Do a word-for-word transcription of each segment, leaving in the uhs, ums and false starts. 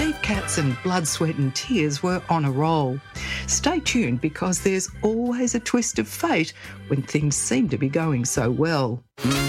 Steve Katz and Blood, Sweat and Tears were on a roll. Stay tuned because there's always a twist of fate when things seem to be going so well.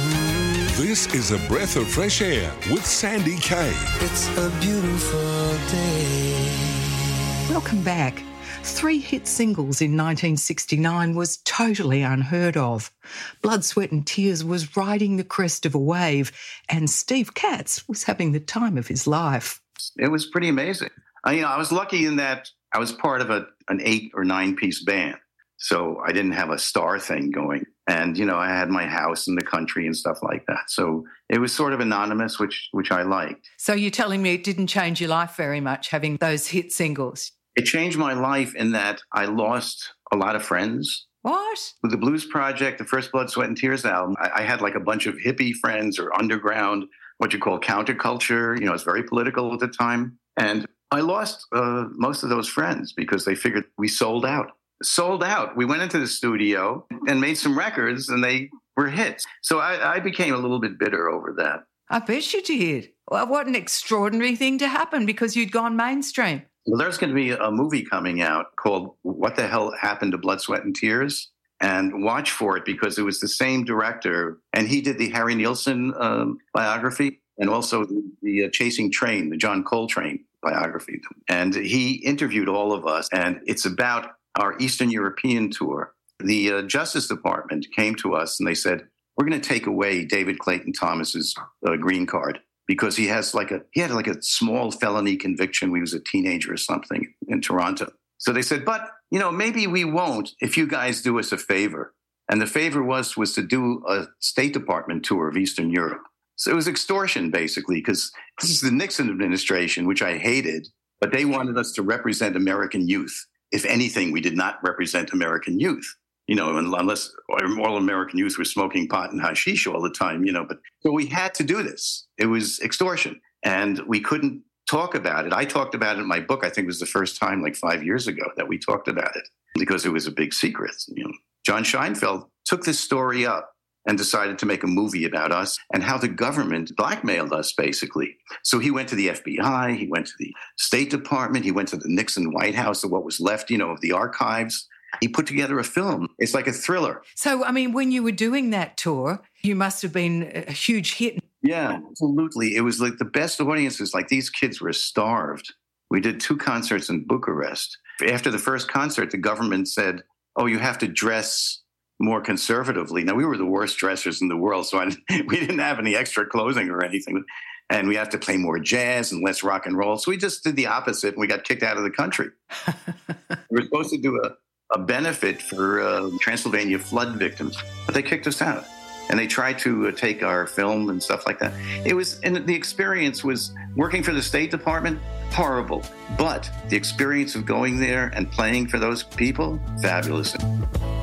This is A Breath of Fresh Air with Sandy Kay. It's a beautiful day. Welcome back. Three hit singles in nineteen sixty-nine was totally unheard of. Blood, Sweat and Tears was riding the crest of a wave, and Steve Katz was having the time of his life. It was pretty amazing. I, you know, I was lucky in that I was part of a, an eight or nine piece band, so I didn't have a star thing going. And, you know, I had my house in the country and stuff like that. So it was sort of anonymous, which which I liked. So you're telling me it didn't change your life very much, having those hit singles? It changed my life in that I lost a lot of friends. What? With the Blues Project, the first Blood, Sweat and Tears album, I, I had like a bunch of hippie friends or underground, what you call counterculture. You know, it's very political at the time. And I lost uh, most of those friends because they figured we sold out. Sold out. We went into the studio and made some records and they were hits. So I, I became a little bit bitter over that. I bet you did. Well, what an extraordinary thing to happen because you'd gone mainstream. Well, there's going to be a movie coming out called What the Hell Happened to Blood, Sweat and Tears? And watch for it because it was the same director. And he did the Harry Nilsson um, biography and also the, the uh, Chasing Train, the John Coltrane biography. And he interviewed all of us. And it's about our Eastern European tour. The uh, Justice Department came to us and they said, we're going to take away David Clayton Thomas's uh, green card. Because he has like a he had like a small felony conviction when he was a teenager or something in Toronto. So they said, but you know, maybe we won't if you guys do us a favor. And the favor was was to do a State Department tour of Eastern Europe. So it was extortion basically, because this is the Nixon administration, which I hated, but they wanted us to represent American youth. If anything, we did not represent American youth. You know, unless all American youth were smoking pot and hashish all the time, you know. But so we had to do this. It was extortion, and we couldn't talk about it. I talked about it in my book. I think it was the first time, like five years ago, that we talked about it because it was a big secret. You know, John Scheinfeld took this story up and decided to make a movie about us and how the government blackmailed us, basically. So he went to the F B I, he went to the State Department, he went to the Nixon White House, or what was left, you know, of the archives. He put together a film. It's like a thriller. So, I mean, when you were doing that tour, you must have been a huge hit. Yeah, absolutely. It was like the best audiences. Like these kids were starved. We did two concerts in Bucharest. After the first concert, the government said, oh, you have to dress more conservatively. Now, we were the worst dressers in the world, so I, we didn't have any extra clothing or anything. And we have to play more jazz and less rock and roll. So we just did the opposite, and we got kicked out of the country. We were supposed to do a a benefit for uh, Transylvania flood victims, but they kicked us out. And they tried to uh, take our film and stuff like that. It was, and the experience was working for the State Department, horrible. But the experience of going there and playing for those people, fabulous.